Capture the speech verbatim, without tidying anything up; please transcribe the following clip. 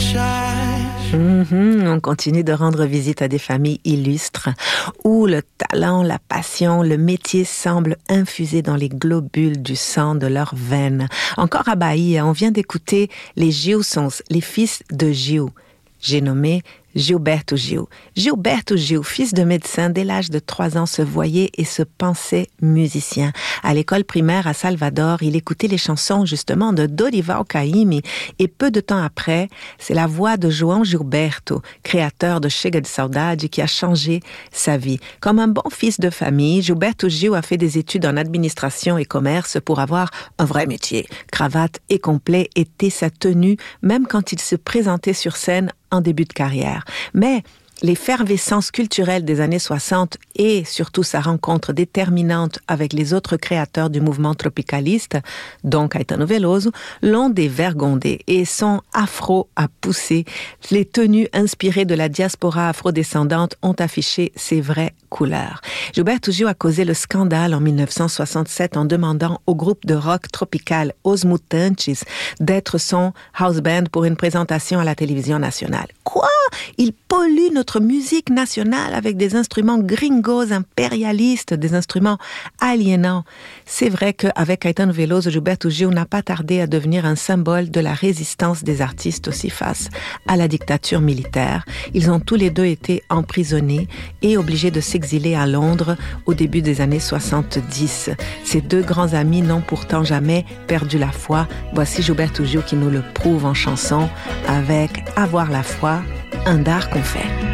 Mm-hmm, on continue de rendre visite à des familles illustres où le talent, la passion, le métier semblent infusés dans les globules du sang de leurs veines. Encore à Bahia, on vient d'écouter les Gilsons, les fils de Gil. J'ai nommé Gilberto Gil. Gilberto Gil, fils de médecin, dès l'âge de trois ans, se voyait et se pensait musicien. À l'école primaire à Salvador, il écoutait les chansons justement de Dorival Caymmi et peu de temps après, c'est la voix de João Gilberto, créateur de Chega de Saudade, qui a changé sa vie. Comme un bon fils de famille, Gilberto Gil a fait des études en administration et commerce pour avoir un vrai métier. Cravate et complet était sa tenue, même quand il se présentait sur scène en début de carrière. Mais l'effervescence culturelle des années soixante et surtout sa rencontre déterminante avec les autres créateurs du mouvement tropicaliste, dont Caetano Veloso, l'ont dévergondé et son afro a poussé. Les tenues inspirées de la diaspora afrodescendante ont affiché ses vraies couleurs. Gilberto Gil a causé le scandale en dix-neuf cent soixante-sept en demandant au groupe de rock tropical Os Mutantes d'être son house band pour une présentation à la télévision nationale. Quoi? Il pollue notre musique nationale avec des instruments gringos, impérialistes, des instruments aliénants. C'est vrai qu'avec Caetano Veloso, Gilberto Gil n'a pas tardé à devenir un symbole de la résistance des artistes aussi face à la dictature militaire. Ils ont tous les deux été emprisonnés et obligés de s'exiler à Londres au début des années soixante-dix. Ces deux grands amis n'ont pourtant jamais perdu la foi. Voici Gilberto Gil qui nous le prouve en chanson avec Avoir la foi, un dard qu'on fait.